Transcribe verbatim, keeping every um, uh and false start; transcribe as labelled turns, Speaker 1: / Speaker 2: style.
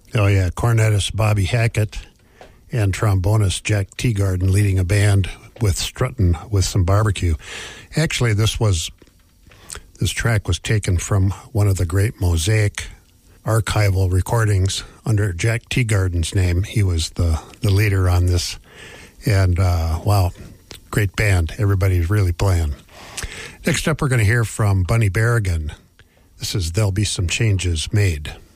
Speaker 1: Oh, yeah, cornetist Bobby Hackett and trombonist Jack Teagarden leading a band with strutting with some barbecue. Actually, this was this track was taken from one of the great Mosaic archival recordings under Jack Teagarden's name. He was the, the leader on this. And, uh, wow, great band. Everybody's really playing. Next up, we're going to hear from Bunny Berrigan. This is There'll Be Some Changes Made.